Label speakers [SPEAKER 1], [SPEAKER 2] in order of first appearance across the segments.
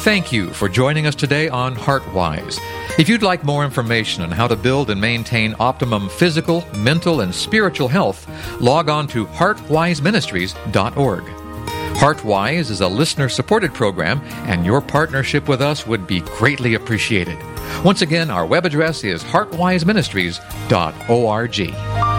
[SPEAKER 1] Thank you for joining us today on HeartWise. If you'd like more information on how to build and maintain optimum physical, mental, and spiritual health, log on to heartwiseministries.org. HeartWise is a listener-supported program, and your partnership with us would be greatly appreciated. Once again, our web address is heartwiseministries.org.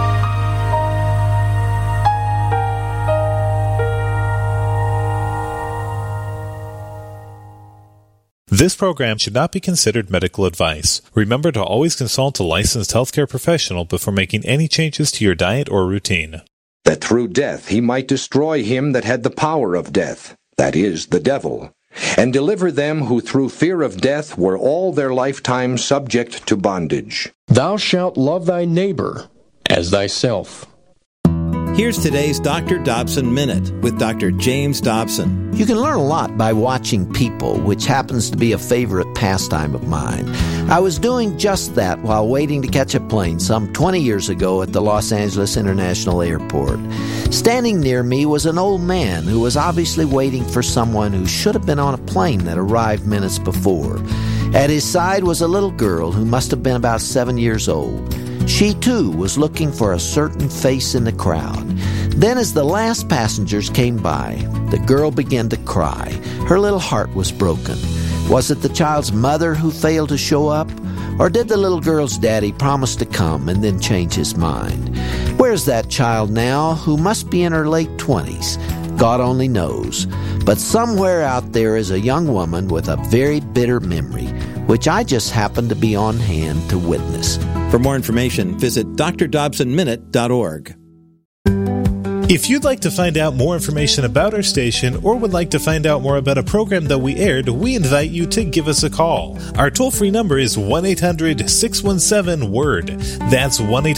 [SPEAKER 2] This program should not be considered medical advice. Remember to always consult a licensed healthcare professional before making any changes to your diet or routine.
[SPEAKER 3] That through death he might destroy him that had the power of death, that is, the devil, and deliver them who through fear of death were all their lifetime subject to bondage.
[SPEAKER 4] Thou shalt love thy neighbor as thyself.
[SPEAKER 5] Here's today's Dr. Dobson Minute with Dr. James Dobson.
[SPEAKER 6] You can learn a lot by watching people, which happens to be a favorite pastime of mine. I was doing just that while waiting to catch a plane some 20 years ago at the Los Angeles International Airport. Standing near me was an old man who was obviously waiting for someone who should have been on a plane that arrived minutes before. At his side was a little girl who must have been about 7 years old. She, too, was looking for a certain face in the crowd. Then, as the last passengers came by, the girl began to cry. Her little heart was broken. Was it the child's mother who failed to show up? Or did the little girl's daddy promise to come and then change his mind? Where's that child now, who must be in her late 20s? God only knows. But somewhere out there is a young woman with a very bitter memory, which I just happened to be on hand to witness.
[SPEAKER 5] For more information, visit drdobsonminute.org.
[SPEAKER 2] If you'd like to find out more information about our station or would like to find out more about a program that we aired, we invite you to give us a call. Our toll-free number is 1-800-617-WORD. That's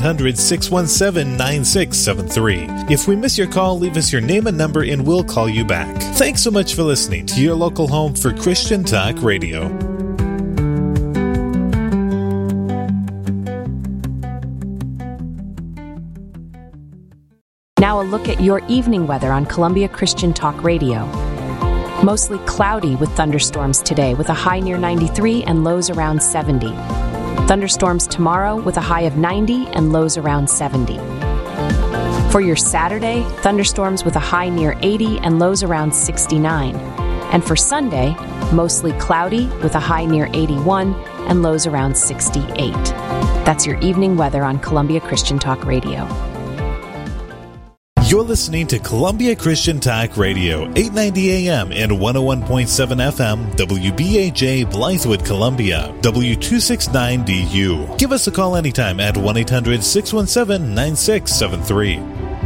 [SPEAKER 2] 1-800-617-9673. If we miss your call, leave us your name and number and we'll call you back. Thanks so much for listening to your local home for Christian Talk Radio.
[SPEAKER 7] Now a look at your evening weather on Columbia Christian Talk Radio. Mostly cloudy with thunderstorms today with a high near 93 and lows around 70. Thunderstorms tomorrow with a high of 90 and lows around 70. For your Saturday, thunderstorms with a high near 80 and lows around 69. And for Sunday, mostly cloudy with a high near 81 and lows around 68. That's your evening weather on Columbia Christian Talk Radio.
[SPEAKER 2] You're listening to Columbia Christian Talk Radio, 890 AM and 101.7 FM, WBAJ Blythewood, Columbia, W269DU. Give us a call anytime at 1-800-617-9673.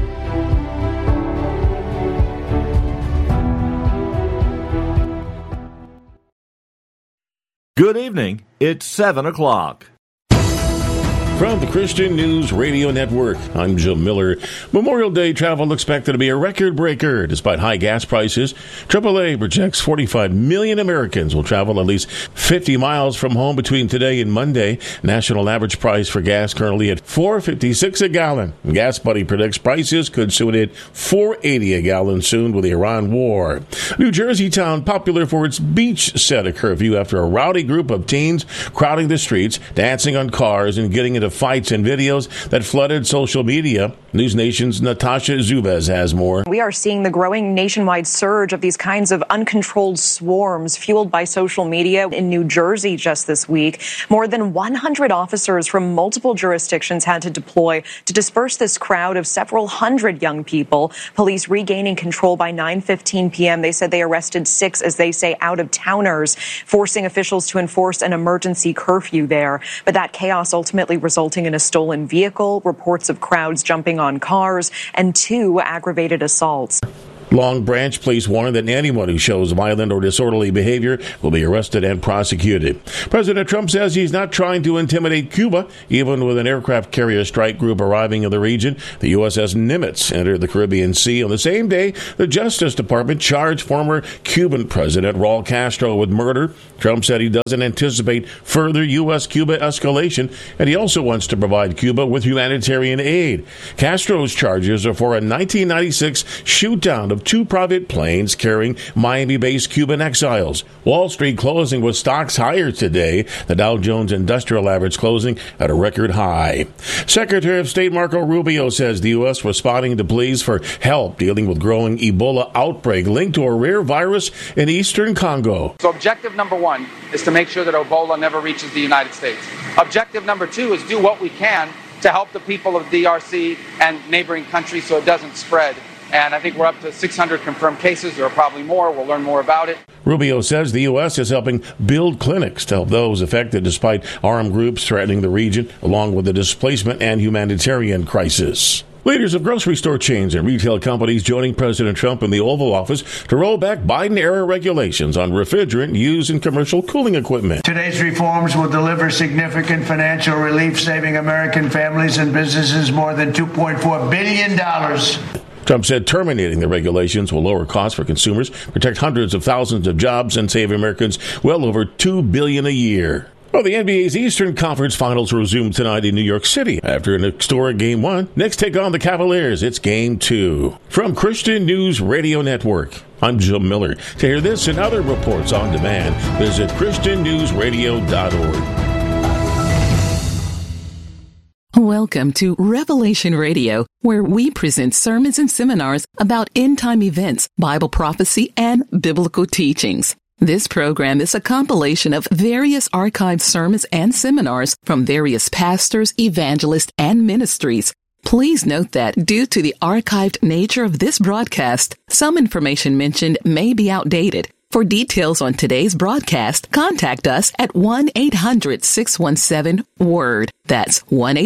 [SPEAKER 8] Good evening. It's 7 o'clock.
[SPEAKER 9] From the Christian News Radio Network, I'm Jim Miller. Memorial Day travel expected to be a record breaker. Despite high gas prices, AAA projects 45 million Americans will travel at least 50 miles from home between today and Monday. National average price for gas currently at $4.56 a gallon. Gas Buddy predicts prices could soon hit $4.80 a gallon soon with the Iran war. New Jersey town popular for its beach set a curfew after a rowdy group of teens crowding the streets, dancing on cars, and getting into fights and videos that flooded social media. News Nation's Natasha Zubez has more.
[SPEAKER 10] We are seeing the growing nationwide surge of these kinds of uncontrolled swarms fueled by social media in New Jersey just this week. More than 100 officers from multiple jurisdictions had to deploy to disperse this crowd of several hundred young people. Police regaining control by 9:15 p.m. They said they arrested 6, as they say, out-of-towners, forcing officials to enforce an emergency curfew there. But that chaos ultimately resulting in a stolen vehicle, reports of crowds jumping on cars, and 2 aggravated assaults.
[SPEAKER 9] Long Branch police warn that anyone who shows violent or disorderly behavior will be arrested and prosecuted. President Trump says he's not trying to intimidate Cuba, even with an aircraft carrier strike group arriving in the region. The USS Nimitz entered the Caribbean Sea on the same day the Justice Department charged former Cuban President Raul Castro with murder. Trump said he doesn't anticipate further U.S.-Cuba escalation, and he also wants to provide Cuba with humanitarian aid. Castro's charges are for a 1996 shoot-down of of 2 private planes carrying Miami-based Cuban exiles. Wall Street closing with stocks higher today. The Dow Jones Industrial Average closing at a record high. Secretary of State Marco Rubio says the U.S. responding to pleas for help dealing with growing Ebola outbreak linked to a rare virus in eastern Congo.
[SPEAKER 11] So objective number 1 is to make sure that Ebola never reaches the United States. Objective number 2 is do what we can to help the people of DRC and neighboring countries so it doesn't spread. And I think we're up to 600 confirmed cases. There are probably more. We'll learn more about it.
[SPEAKER 9] Rubio says the U.S. is helping build clinics to help those affected despite armed groups threatening the region, along with the displacement and humanitarian crisis. Leaders of grocery store chains and retail companies joining President Trump in the Oval Office to roll back Biden-era regulations on refrigerant used in commercial cooling equipment.
[SPEAKER 12] Today's reforms will deliver significant financial relief, saving American families and businesses more than $2.4 billion.
[SPEAKER 9] Trump said terminating the regulations will lower costs for consumers, protect hundreds of thousands of jobs, and save Americans well over $2 billion a year. Well, the NBA's Eastern Conference Finals resume tonight in New York City. After an historic Game 1, Knicks take on the Cavaliers. It's Game 2. From Christian News Radio Network, I'm Jim Miller. To hear this and other reports on demand, visit ChristianNewsRadio.org.
[SPEAKER 13] Welcome to Revelation Radio, where we present sermons and seminars about end-time events, Bible prophecy, and biblical teachings. This program is a compilation of various archived sermons and seminars from various pastors, evangelists, and ministries. Please note that due to the archived nature of this broadcast, some information mentioned may be outdated. For details on today's broadcast, contact us at 1-800-617-WORD. That's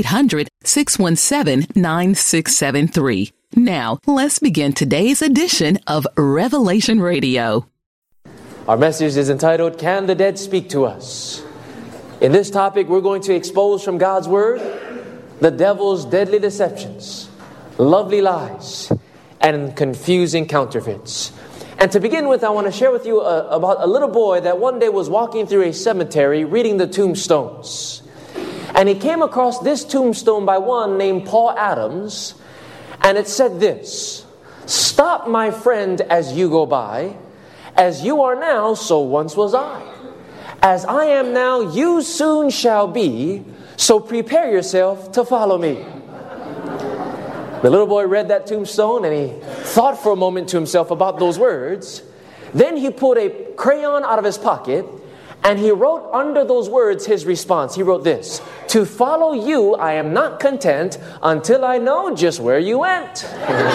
[SPEAKER 13] 1-800-617-9673. Now, let's begin today's edition of Revelation Radio.
[SPEAKER 14] Our message is entitled, Can the Dead Speak to Us? In this topic, we're going to expose from God's Word the devil's deadly deceptions, lovely lies, and confusing counterfeits. And to begin with, I want to share with you about a little boy that one day was walking through a cemetery reading the tombstones. And he came across this tombstone by one named Paul Adams, and it said this, "Stop, my friend, as you go by. As you are now, so once was I. As I am now, you soon shall be, so prepare yourself to follow me." The little boy read that tombstone and he thought for a moment to himself about those words. Then he pulled a crayon out of his pocket and he wrote under those words his response. He wrote this, "To follow you, I am not content until I know just where you went."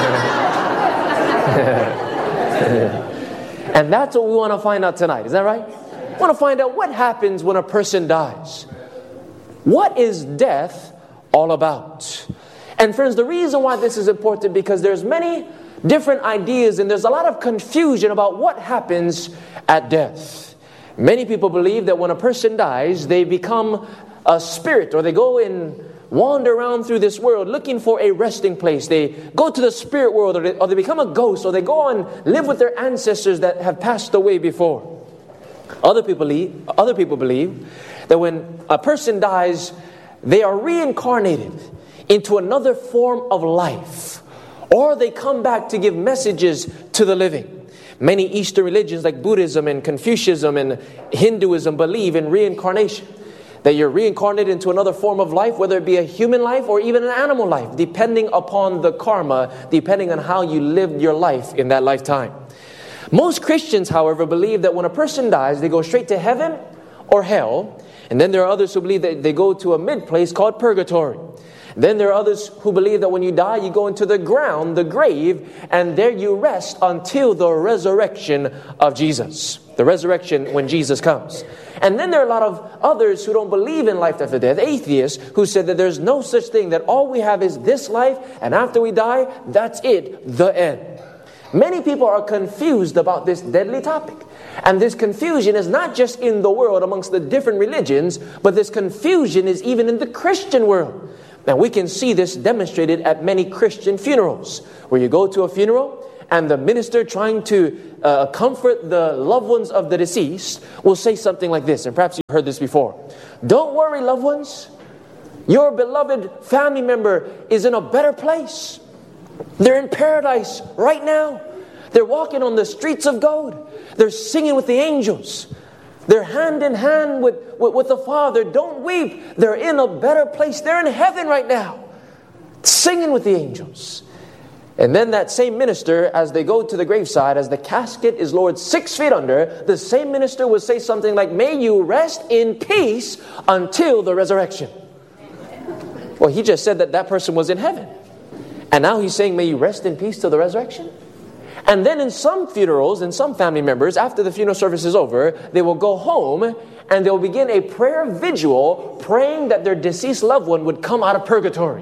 [SPEAKER 14] And that's what we want to find out tonight. Is that right? We want to find out what happens when a person dies. What is death all about? And friends, the reason why this is important because there's many different ideas and there's a lot of confusion about what happens at death. Many people believe that when a person dies, they become a spirit, or they go and wander around through this world looking for a resting place. They go to the spirit world, or they become a ghost, or they go and live with their ancestors that have passed away before. Other people believe that when a person dies, they are reincarnated into another form of life, or they come back to give messages to the living. Many Eastern religions like Buddhism and Confucianism and Hinduism believe in reincarnation, that you're reincarnated into another form of life, whether it be a human life or even an animal life, depending upon the karma, depending on how you lived your life in that lifetime. Most Christians, however, believe that when a person dies, they go straight to heaven or hell, and then there are others who believe that they go to a mid-place called purgatory. Then there are others who believe that when you die, you go into the ground, the grave, and there you rest until the resurrection of Jesus. The resurrection when Jesus comes. And then there are a lot of others who don't believe in life after death, atheists, who said that there's no such thing, that all we have is this life, and after we die, that's it, the end. Many people are confused about this deadly topic. And this confusion is not just in the world amongst the different religions, but this confusion is even in the Christian world. Now we can see this demonstrated at many Christian funerals, where you go to a funeral and the minister trying to comfort the loved ones of the deceased will say something like this, and perhaps you've heard this before. "Don't worry, loved ones. Your beloved family member is in a better place. They're in paradise right now. They're walking on the streets of gold. They're singing with the angels. They're hand in hand with the Father. Don't weep. They're in a better place. They're in heaven right now, singing with the angels. And then that same minister, as they go to the graveside, as the casket is lowered 6 feet under, the same minister will say something like, "May you rest in peace until the resurrection." Well, he just said that person was in heaven. And now he's saying, "May you rest in peace till the resurrection." And then in some funerals, and some family members, after the funeral service is over, they will go home and they'll begin a prayer vigil, praying that their deceased loved one would come out of purgatory.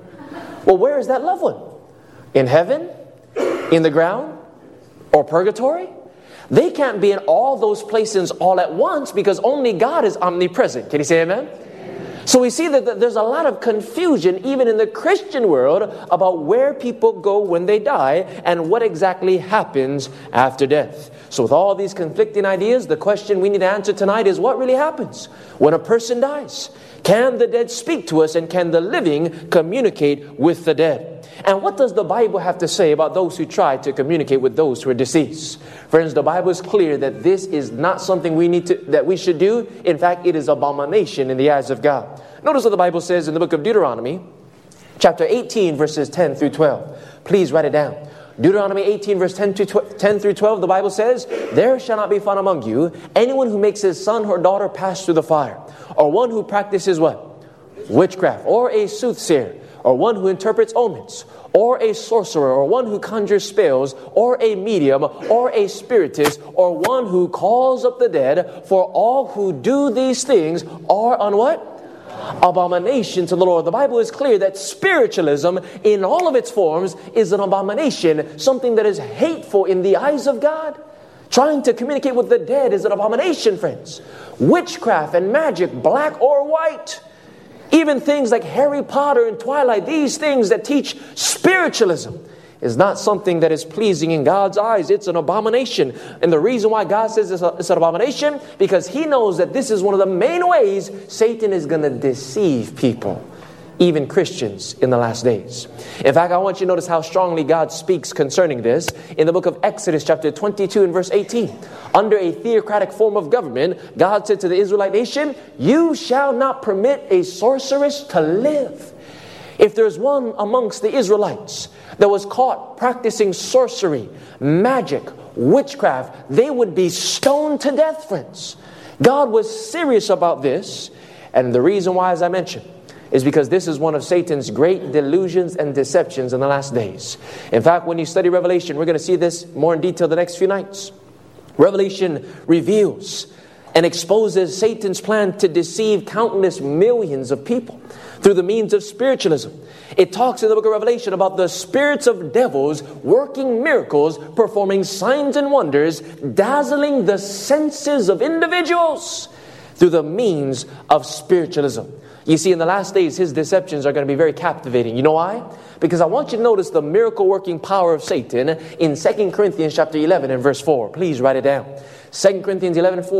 [SPEAKER 14] Well, where is that loved one? In heaven? In the ground? Or purgatory? They can't be in all those places all at once because only God is omnipresent. Can you say amen? So we see that there's a lot of confusion even in the Christian world about where people go when they die and what exactly happens after death. So with all these conflicting ideas, the question we need to answer tonight is, what really happens when a person dies? Can the dead speak to us, and can the living communicate with the dead? And what does the Bible have to say about those who try to communicate with those who are deceased? Friends, the Bible is clear that this is not something that we should do. In fact, it is abomination in the eyes of God. Notice what the Bible says in the book of Deuteronomy, chapter 18, verses 10 through 12. Please write it down. Deuteronomy 18, verse 10 through 12, the Bible says, "There shall not be found among you anyone who makes his son or daughter pass through the fire, or one who practices" what? "Witchcraft, or a soothsayer, or one who interprets omens, or a sorcerer, or one who conjures spells, or a medium, or a spiritist, or one who calls up the dead, for all who do these things are" on what? "Abomination to the Lord." The Bible is clear that spiritualism in all of its forms is an abomination, something that is hateful in the eyes of God. Trying to communicate with the dead is an abomination, friends. Witchcraft and magic, black or white. Even things like Harry Potter and Twilight, these things that teach spiritualism, is not something that is pleasing in God's eyes. It's an abomination. And the reason why God says it's an abomination, because He knows that this is one of the main ways Satan is going to deceive people, even Christians, in the last days. In fact, I want you to notice how strongly God speaks concerning this in the book of Exodus, chapter 22 and verse 18. Under a theocratic form of government, God said to the Israelite nation, "You shall not permit a sorceress to live." If there's one amongst the Israelites that was caught practicing sorcery, magic, witchcraft, they would be stoned to death, friends. God was serious about this, and the reason why, as I mentioned, is because this is one of Satan's great delusions and deceptions in the last days. In fact, when you study Revelation, we're going to see this more in detail the next few nights. Revelation reveals and exposes Satan's plan to deceive countless millions of people through the means of spiritualism. It talks in the book of Revelation about the spirits of devils working miracles, performing signs and wonders, dazzling the senses of individuals through the means of spiritualism. You see, in the last days, his deceptions are going to be very captivating. You know why? Because I want you to notice the miracle-working power of Satan in 2 Corinthians chapter 11 and verse 4. Please write it down. 2 Corinthians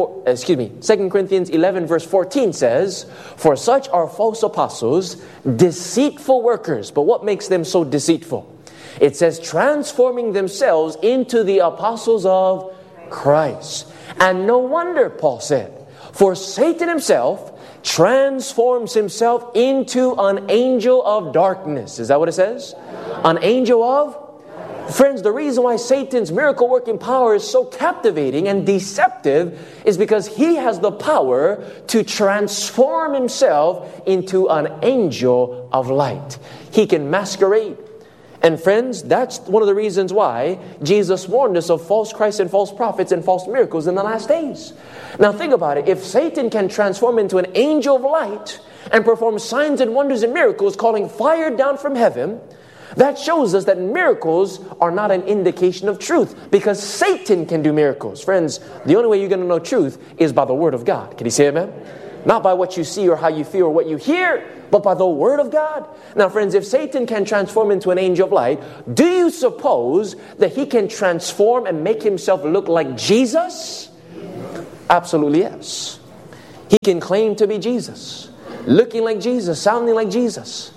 [SPEAKER 14] 11 verse 14 says, "For such are false apostles, deceitful workers." But what makes them so deceitful? It says, "transforming themselves into the apostles of Christ." And no wonder, Paul said, for Satan himself transforms himself into an angel of darkness. Is that what it says? An angel of? Friends, the reason why Satan's miracle-working power is so captivating and deceptive is because he has the power to transform himself into an angel of light. He can masquerade. And friends, that's one of the reasons why Jesus warned us of false Christs and false prophets and false miracles in the last days. Now think about it. If Satan can transform into an angel of light and perform signs and wonders and miracles, calling fire down from heaven, that shows us that miracles are not an indication of truth, because Satan can do miracles. Friends, the only way you're going to know truth is by the Word of God. Can you say amen? Not by what you see or how you feel or what you hear, but by the Word of God. Now friends, if Satan can transform into an angel of light, do you suppose that he can transform and make himself look like Jesus? Absolutely yes. He can claim to be Jesus, looking like Jesus, sounding like Jesus.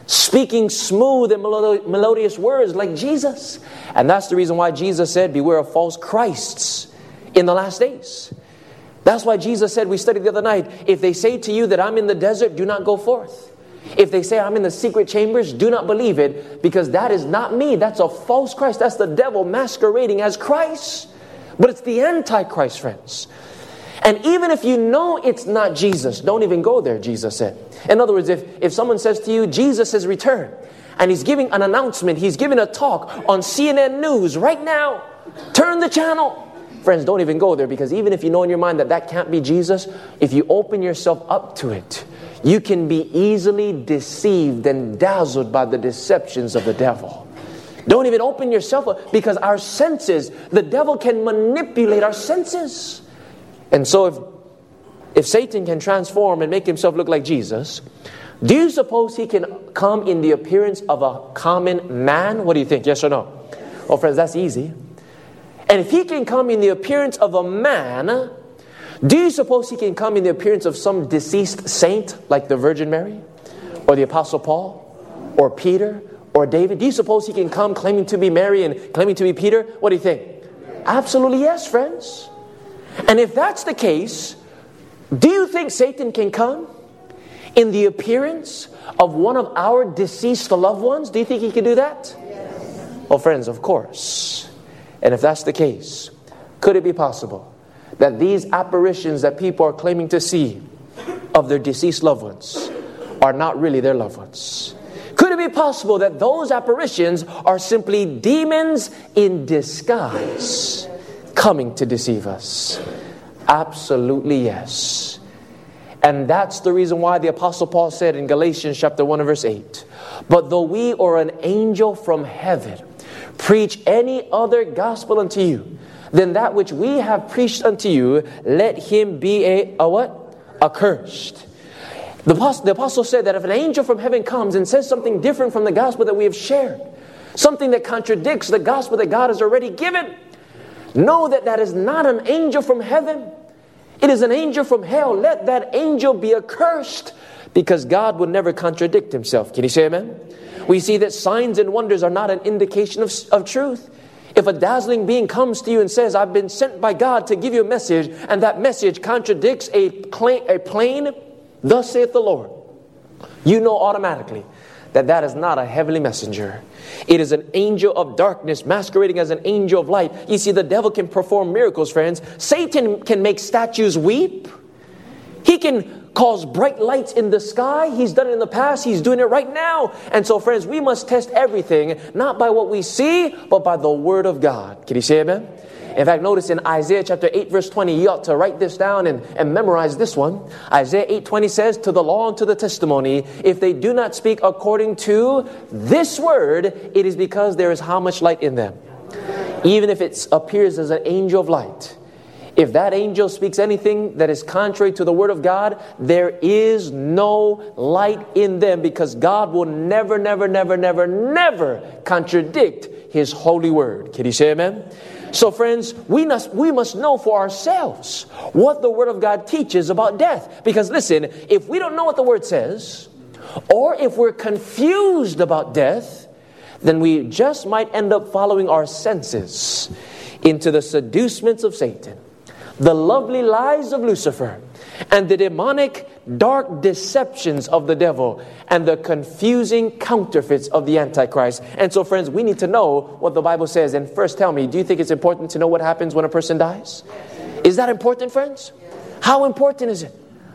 [SPEAKER 14] speaking smooth and melodious words like Jesus. And that's the reason why Jesus said, beware of false Christs in the last days. That's why Jesus said, we studied the other night, if they say to you that I'm in the desert, do not go forth. If they say I'm in the secret chambers, do not believe it, because that is not me. That's a false Christ. That's the devil masquerading as Christ. But it's the Antichrist, friends. And even if you know it's not Jesus, don't even go there, Jesus said. In other words, if someone says to you, Jesus has returned, and he's giving an announcement, he's giving a talk on CNN News right now, turn the channel. Friends, don't even go there, because even if you know in your mind that that can't be Jesus, if you open yourself up to it, you can be easily deceived and dazzled by the deceptions of the devil. Don't even open yourself up, because our senses, the devil can manipulate our senses. And so if Satan can transform and make himself look like Jesus, do you suppose he can come in the appearance of a common man? What do you think? Yes or no? Oh, friends, that's easy. And if he can come in the appearance of a man, do you suppose he can come in the appearance of some deceased saint like the Virgin Mary or the Apostle Paul or Peter or David? Do you suppose he can come claiming to be Mary and claiming to be Peter? What do you think? Absolutely yes, friends. And if that's the case, do you think Satan can come in the appearance of one of our deceased loved ones? Do you think he can do that? Yes. Oh, friends, of course. And if that's the case, could it be possible that these apparitions that people are claiming to see of their deceased loved ones are not really their loved ones? Could it be possible that those apparitions are simply demons in disguise coming to deceive us? Absolutely yes. And that's the reason why the Apostle Paul said in Galatians chapter 1 and verse 8, but though we or an angel from heaven preach any other gospel unto you than that which we have preached unto you, let him be a what? Accursed. The apostle said that if an angel from heaven comes and says something different from the gospel that we have shared, something that contradicts the gospel that God has already given, know that that is not an angel from heaven. It is an angel from hell. Let that angel be accursed, because God would never contradict himself. Can you say amen? We see that signs and wonders are not an indication of truth. If a dazzling being comes to you and says, I've been sent by God to give you a message, and that message contradicts a plain, thus saith the Lord, you know automatically that that is not a heavenly messenger. It is an angel of darkness masquerading as an angel of light. You see, the devil can perform miracles, friends. Satan can make statues weep. He can cause bright lights in the sky. He's done it in the past. He's doing it right now. And so, friends, we must test everything, not by what we see, but by the Word of God. Can you say amen? In fact, notice in Isaiah chapter 8, verse 20, you ought to write this down and memorize this one. Isaiah 8:20 says, to the law and to the testimony, if they do not speak according to this word, it is because there is how much light in them? Even if it appears as an angel of light. If that angel speaks anything that is contrary to the Word of God, there is no light in them, because God will never, never, never, never, never contradict His holy Word. Can you say amen? So friends, we must know for ourselves what the Word of God teaches about death. Because listen, if we don't know what the Word says, or if we're confused about death, then we just might end up following our senses into the seducements of Satan, the lovely lies of Lucifer, and the demonic dark deceptions of the devil, and the confusing counterfeits of the Antichrist. And so, friends, we need to know what the Bible says. And first, tell me, do you think it's important to know what happens when a person dies? Is that important, friends? How important is it?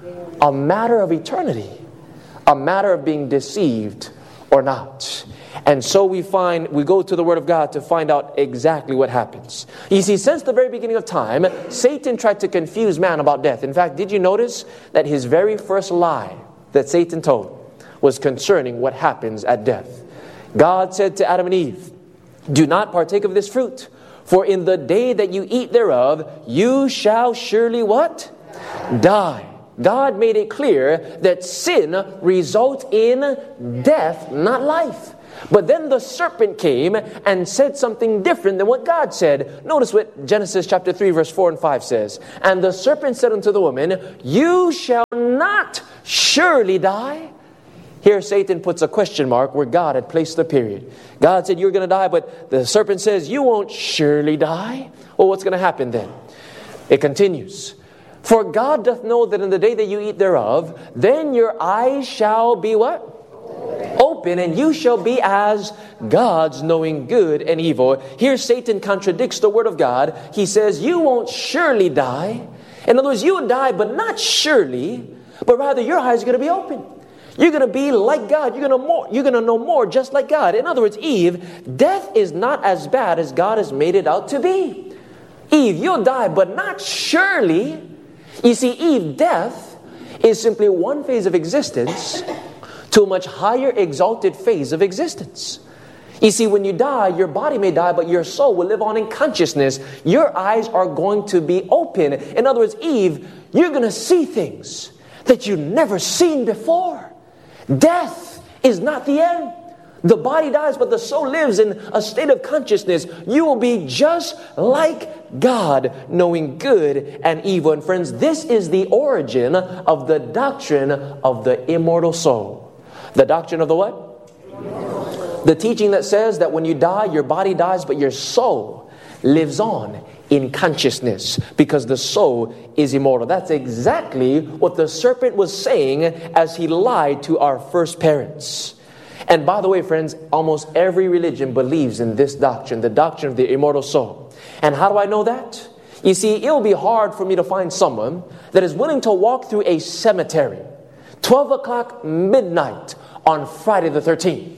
[SPEAKER 14] A matter of eternity. A matter of being deceived or not. And so we go to the Word of God to find out exactly what happens. You see, since the very beginning of time, Satan tried to confuse man about death. In fact, did you notice that his very first lie that Satan told was concerning what happens at death? God said to Adam and Eve, do not partake of this fruit, for in the day that you eat thereof, you shall surely what? Die. God made it clear that sin results in death, not life. But then the serpent came and said something different than what God said. Notice what Genesis chapter 3 verse 4 and 5 says. And the serpent said unto the woman, you shall not surely die. Here Satan puts a question mark where God had placed the period. God said, you're going to die, but the serpent says, you won't surely die. Well, what's going to happen then? It continues. For God doth know that in the day that you eat thereof, then your eyes shall be what? Open, and you shall be as gods, knowing good and evil. Here Satan contradicts the word of God. He says, you won't surely die. In other words, you will die, but not surely, but rather your eyes are going to be open. You're going to be like God. You're going to know more just like God. In other words, Eve, death is not as bad as God has made it out to be. Eve, you'll die, but not surely. You see, Eve, death is simply one phase of existence to a much higher exalted phase of existence. You see, when you die, your body may die, but your soul will live on in consciousness. Your eyes are going to be open. In other words, Eve, you're going to see things that you've never seen before. Death is not the end. The body dies, but the soul lives in a state of consciousness. You will be just like God, knowing good and evil. And friends, this is the origin of the doctrine of the immortal soul. The doctrine of the what? The teaching that says that when you die, your body dies, but your soul lives on in consciousness, because the soul is immortal. That's exactly what the serpent was saying as he lied to our first parents. And by the way, friends, almost every religion believes in this doctrine, the doctrine of the immortal soul. And how do I know that? You see, it'll be hard for me to find someone that is willing to walk through a cemetery 12 o'clock midnight on Friday the 13th.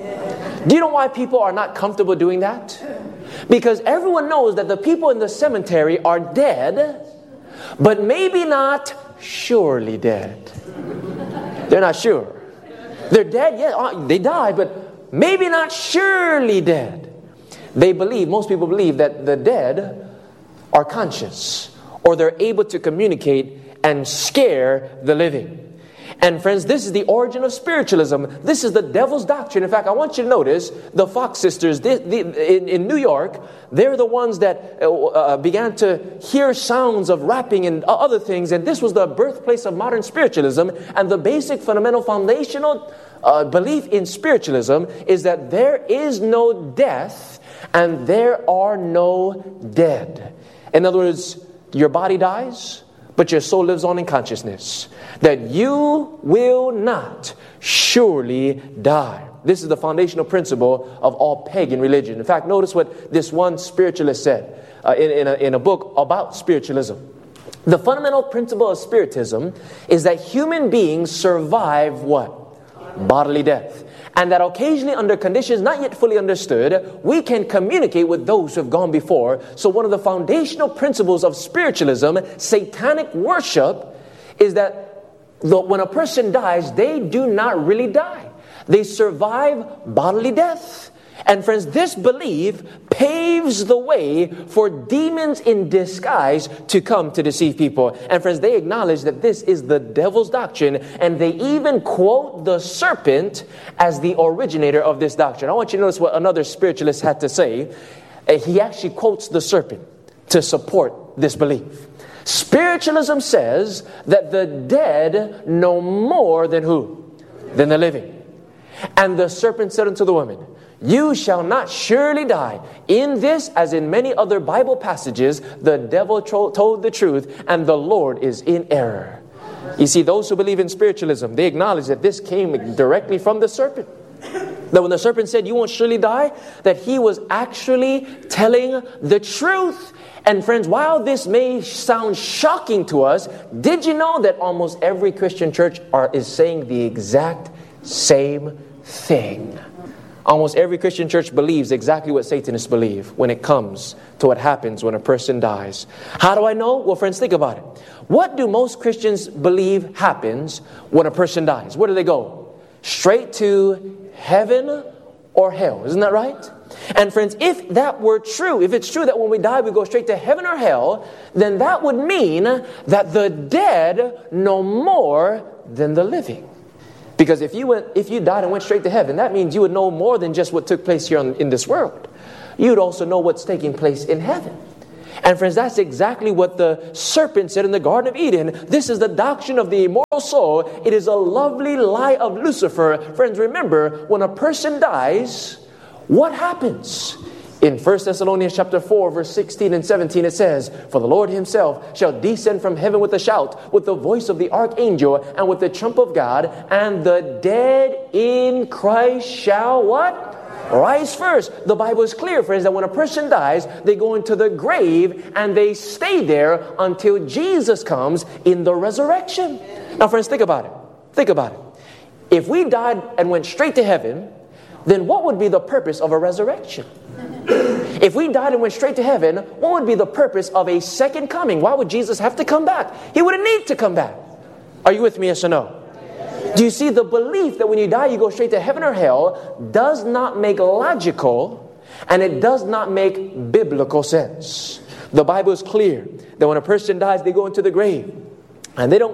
[SPEAKER 14] Do you know why people are not comfortable doing that? Because everyone knows that the people in the cemetery are dead, but maybe not surely dead. They're not sure. They're dead, yeah, they died, but maybe not surely dead. They believe, most people believe that the dead are conscious, or they're able to communicate and scare the living. And friends, this is the origin of spiritualism. This is the devil's doctrine. In fact, I want you to notice the Fox sisters in New York. They're the ones that began to hear sounds of rapping and other things. And this was the birthplace of modern spiritualism. And the basic fundamental foundational belief in spiritualism is that there is no death and there are no dead. In other words, your body dies, but your soul lives on in consciousness. That you will not surely die. This is the foundational principle of all pagan religion. In fact, notice what this one spiritualist said in a book about spiritualism. The fundamental principle of spiritism is that human beings survive what? Bodily death. And that occasionally, under conditions not yet fully understood, we can communicate with those who have gone before. So one of the foundational principles of spiritualism, satanic worship, is that when a person dies, they do not really die. They survive bodily death. And friends, this belief paves the way for demons in disguise to come to deceive people. And friends, they acknowledge that this is the devil's doctrine, and they even quote the serpent as the originator of this doctrine. I want you to notice what another spiritualist had to say. He actually quotes the serpent to support this belief. Spiritualism says that the dead know more than who? Than the living. And the serpent said unto the woman, you shall not surely die. In this, as in many other Bible passages, the devil told the truth, and the Lord is in error. You see, those who believe in spiritualism, they acknowledge that this came directly from the serpent. That when the serpent said, you won't surely die, that he was actually telling the truth. And friends, while this may sound shocking to us, did you know that almost every Christian church is saying the exact same thing? Almost every Christian church believes exactly what Satanists believe when it comes to what happens when a person dies. How do I know? Well, friends, think about it. What do most Christians believe happens when a person dies? Where do they go? Straight to heaven or hell. Isn't that right? And friends, if that were true, if it's true that when we die we go straight to heaven or hell, then that would mean that the dead know more than the living. Because if you died and went straight to heaven, that means you would know more than just what took place here in this world. You'd also know what's taking place in heaven. And friends, that's exactly what the serpent said in the Garden of Eden. This is the doctrine of the immortal soul. It is a lovely lie of Lucifer. Friends, remember, when a person dies, what happens? In 1 Thessalonians chapter 4, verse 16 and 17, it says, "For the Lord himself shall descend from heaven with a shout, with the voice of the archangel, and with the trump of God, and the dead in Christ shall" what? Rise first. The Bible is clear, friends, that when a person dies, they go into the grave and they stay there until Jesus comes in the resurrection. Now, friends, think about it. Think about it. If we died and went straight to heaven, then what would be the purpose of a resurrection? If we died and went straight to heaven, what would be the purpose of a second coming? Why would Jesus have to come back? He wouldn't need to come back. Are you with me, yes or no? Do you see the belief that when you die you go straight to heaven or hell does not make logical, and it does not make biblical sense. The Bible is clear that when a person dies they go into the grave. And they don't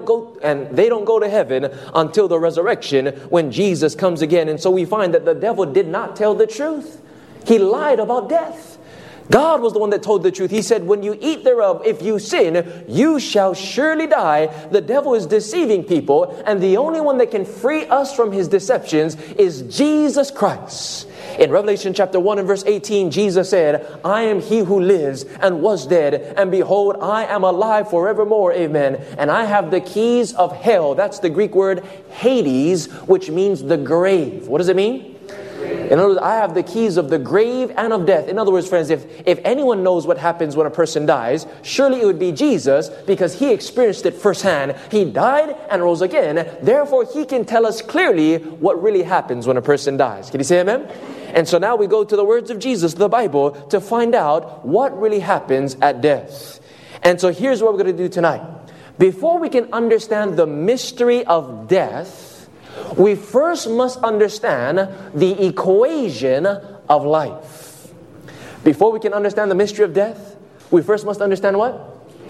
[SPEAKER 14] go to heaven until the resurrection when Jesus comes again. And so we find that the devil did not tell the truth. He lied about death. God was the one that told the truth. He said, "When you eat thereof, if you sin, you shall surely die." The devil is deceiving people, and the only one that can free us from his deceptions is Jesus Christ. In Revelation chapter 1 and verse 18, Jesus said, "I am he who lives and was dead, and behold, I am alive forevermore." Amen. "And I have the keys of hell." That's the Greek word Hades, which means the grave. What does it mean? In other words, I have the keys of the grave and of death. In other words, friends, if anyone knows what happens when a person dies, surely it would be Jesus, because he experienced it firsthand. He died and rose again. Therefore, he can tell us clearly what really happens when a person dies. Can you say amen? And so now we go to the words of Jesus, the Bible, to find out what really happens at death. And so here's what we're going to do tonight. Before we can understand the mystery of death, we first must understand the equation of life. Before we can understand the mystery of death, we first must understand what?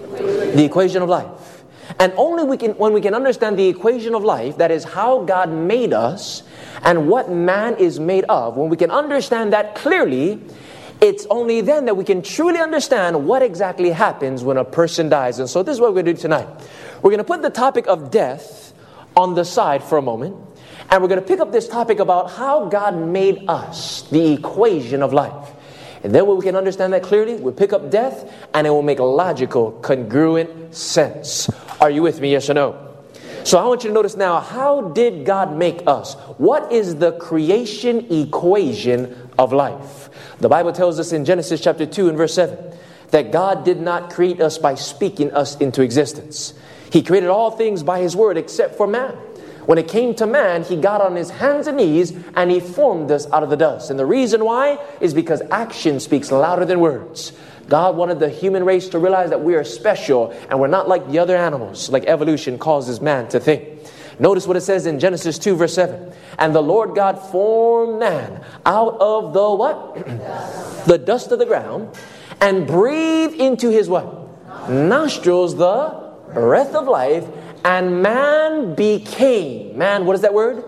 [SPEAKER 14] The equation of life. And only when we can understand the equation of life, that is how God made us and what man is made of, when we can understand that clearly, it's only then that we can truly understand what exactly happens when a person dies. And so this is what we're going to do tonight. We're going to put the topic of death on the side for a moment, and we're going to pick up this topic about how God made us, the equation of life. And then when we can understand that clearly, we'll pick up death, and it will make logical, congruent sense. Are you with me, yes or no? So I want you to notice now, how did God make us? What is the creation equation of life? The Bible tells us in Genesis chapter 2 and verse 7 that God did not create us by speaking us into existence. He created all things by His word except for man. When it came to man, He got on His hands and knees and He formed us out of the dust. And the reason why is because action speaks louder than words. God wanted the human race to realize that we are special and we're not like the other animals, like evolution causes man to think. Notice what it says in Genesis 2 verse 7. "And the Lord God formed man out of the" what? "The dust of the ground, and breathed into his" what? "Nostrils the breath of life, and man became" man, what is that word?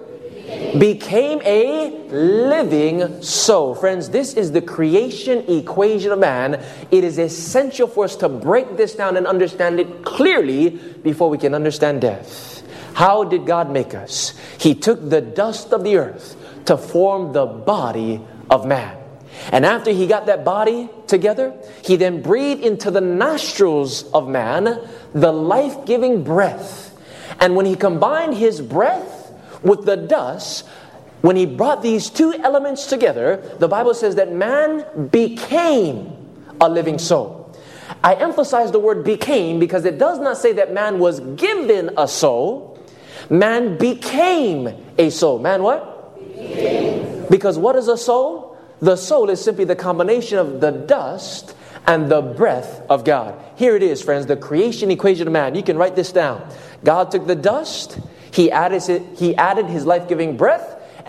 [SPEAKER 14] Became a living soul. Friends, this is the creation equation of man. It is essential for us to break this down and understand it clearly before we can understand death. How did God make us? He took the dust of the earth to form the body of man. And after He got that body together, He then breathed into the nostrils of man the life-giving breath. And when He combined His breath with the dust, when He brought these two elements together, the Bible says that man became a living soul. I emphasize the word became because it does not say that man was given a soul. Man became a soul. Man what? Became. Because what is a soul? The soul is simply the combination of the dust and the breath of God. Here it is, friends, the creation equation of man. You can write this down. God took the dust, He added His life-giving breath,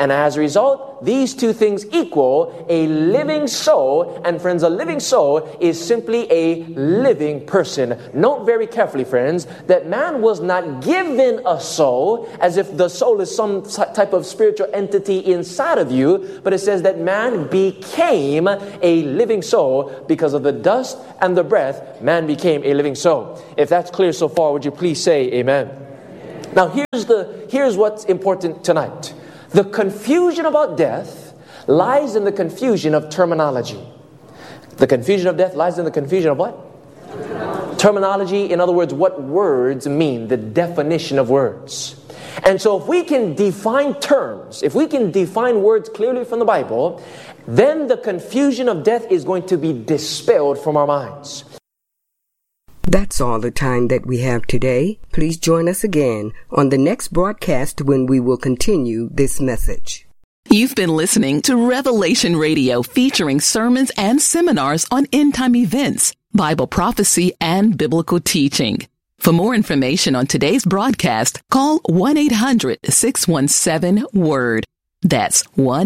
[SPEAKER 14] And as a result, these two things equal a living soul. And friends, a living soul is simply a living person. Note very carefully, friends, that man was not given a soul as if the soul is some type of spiritual entity inside of you, but it says that man became a living soul because of the dust and the breath. Man became a living soul. If that's clear so far, would you please say amen? Now here's what's important tonight. The confusion about death lies in the confusion of terminology. The confusion of death lies in the confusion of what? Terminology. In other words, what words mean, the definition of words. And so if we can define terms, if we can define words clearly from the Bible, then the confusion of death is going to be dispelled from our minds.
[SPEAKER 15] That's all the time that we have today. Please join us again on the next broadcast when we will continue this message.
[SPEAKER 13] You've been listening to Revelation Radio, featuring sermons and seminars on end-time events, Bible prophecy, and biblical teaching. For more information on today's broadcast, call 1-800-617-WORD. That's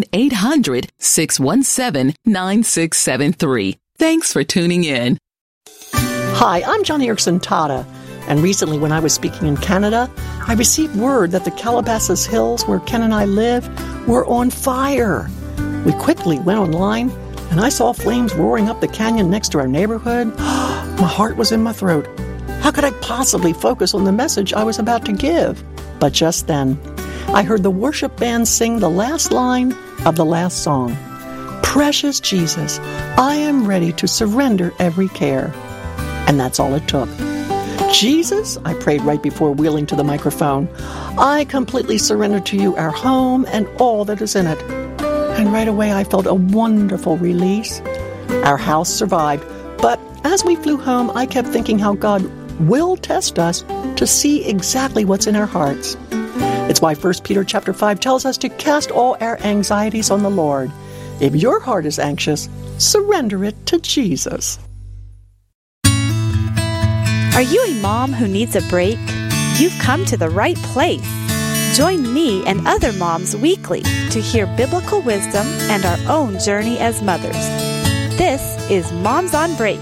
[SPEAKER 13] 1-800-617-9673. Thanks for tuning in.
[SPEAKER 16] Hi, I'm Johnny Erickson Tata, and recently when I was speaking in Canada, I received word that the Calabasas Hills, where Ken and I live, were on fire. We quickly went online, and I saw flames roaring up the canyon next to our neighborhood. My heart was in my throat. How could I possibly focus on the message I was about to give? But just then, I heard the worship band sing the last line of the last song. Precious Jesus, I am ready to surrender every care. And that's all it took. Jesus, I prayed right before wheeling to the microphone, I completely surrender to you our home and all that is in it. And right away I felt a wonderful release. Our house survived, but as we flew home, I kept thinking how God will test us to see exactly what's in our hearts. It's why 1 Peter chapter 5 tells us to cast all our anxieties on the Lord. If your heart is anxious, surrender it to Jesus.
[SPEAKER 17] Are you a mom who needs a break? You've come to the right place. Join me and other moms weekly to hear biblical wisdom and our own journey as mothers. This is Moms on Break.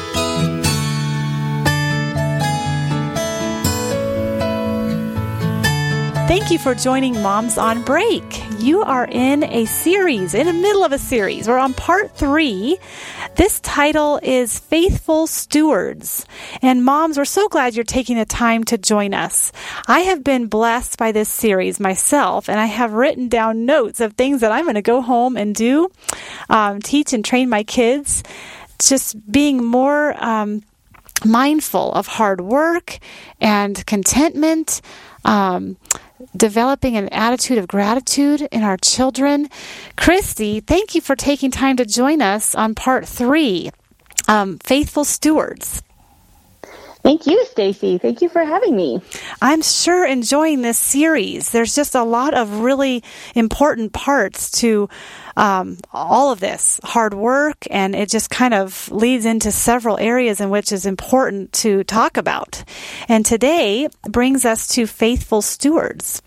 [SPEAKER 17] Thank you for joining Moms on Break. You are in a series, in the middle of a series. We're on part 3. This title is Faithful Stewards. And moms, we're so glad you're taking the time to join us. I have been blessed by this series myself, and I have written down notes of things that I'm going to go home and do, teach and train my kids, just being more mindful of hard work and contentment, developing an attitude of gratitude in our children. Christy, thank you for taking time to join us on part 3, Faithful Stewards.
[SPEAKER 18] Thank you, Stacy. Thank you for having me.
[SPEAKER 17] I'm sure enjoying this series. There's just a lot of really important parts to all of this hard work, and it just kind of leads into several areas in which is important to talk about. And today brings us to faithful stewards.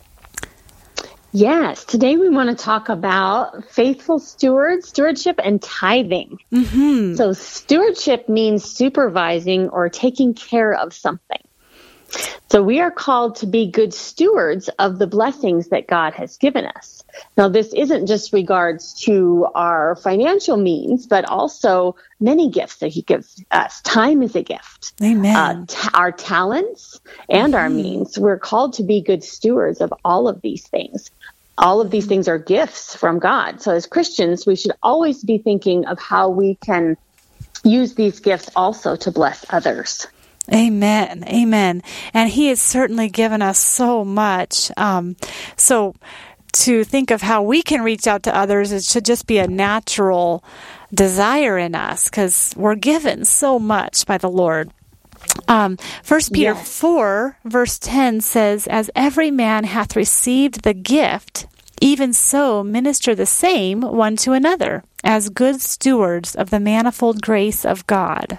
[SPEAKER 18] Yes, today we want to talk about faithful stewardship and tithing.
[SPEAKER 17] Mm-hmm.
[SPEAKER 18] So stewardship means supervising or taking care of something. So we are called to be good stewards of the blessings that God has given us. Now, this isn't just regards to our financial means, but also many gifts that He gives us. Time is a gift.
[SPEAKER 17] Amen.
[SPEAKER 18] Our talents and our means. We're called to be good stewards of all of these things. All of these things are gifts from God. So as Christians, we should always be thinking of how we can use these gifts also to bless others.
[SPEAKER 17] Amen. Amen. And He has certainly given us so much. So to think of how we can reach out to others, it should just be a natural desire in us because we're given so much by the Lord. 1 Peter 4, verse 10 says, "As every man hath received the gift, even so minister the same one to another, as good stewards of the manifold grace of God."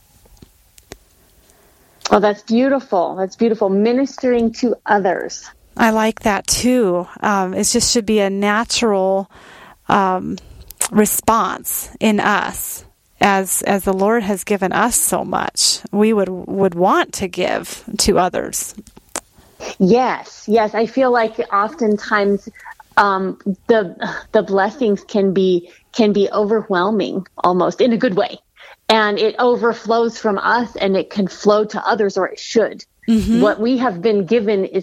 [SPEAKER 18] Oh, that's beautiful. That's beautiful. Ministering to others.
[SPEAKER 17] I like that too. It just should be a natural response in us. As the Lord has given us so much, we would want to give to others.
[SPEAKER 18] Yes. I feel like oftentimes the blessings can be overwhelming, almost in a good way, and it overflows from us, and it can flow to others, or it should. Mm-hmm. What we have been given is